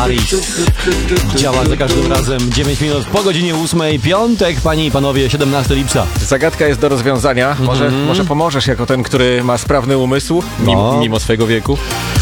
Paris. Działa za każdym razem 9 minut po godzinie 8. Piątek, panie i panowie, 17 lipca. Zagadka jest do rozwiązania. Może pomożesz jako ten, który ma sprawny umysł, mimo swojego wieku.